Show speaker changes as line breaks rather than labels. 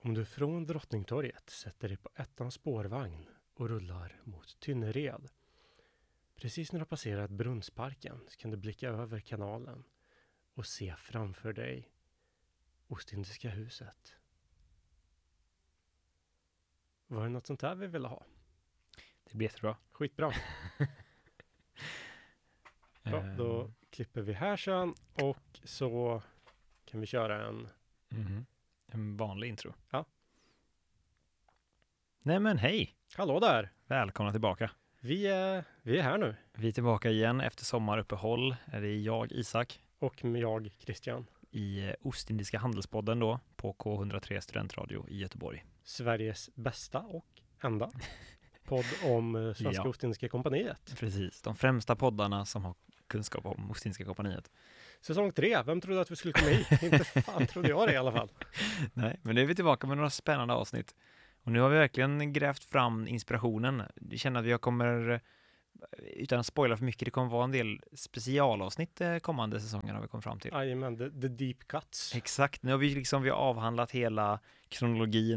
Om du från Drottningtorget sätter dig på ettans spårvagn och rullar mot Tynnered. Precis när du har passerat Brunnsparken så kan du blicka över kanalen och se framför dig Ostindiska huset. Var det något sånt här vi ville ha?
Det blir jättebra.
Skitbra. Bra, då klipper vi här sen och så kan vi köra
en vanlig intro.
Ja.
Nej men hej!
Hallå där!
Välkomna tillbaka.
Vi är här nu.
Vi är tillbaka igen efter sommaruppehåll. Det är jag, Isak.
Och jag, Christian.
I Ostindiska handelspodden då, på K103 Studentradio i Göteborg.
Sveriges bästa och enda podd om Svenska Ostindiska kompaniet.
Precis, de främsta poddarna som har kunskap om Ostindiska kompaniet.
Säsong 3, vem trodde att vi skulle komma hit? Inte fan trodde jag det i alla fall.
Nej, men nu är vi tillbaka med några spännande avsnitt. Och nu har vi verkligen grävt fram inspirationen. Jag känner att jag kommer, utan att spoila för mycket, det kommer vara en del specialavsnitt kommande säsonger har vi kommit fram till.
Jajamän, the deep cuts.
Exakt, nu har vi avhandlat hela kronologin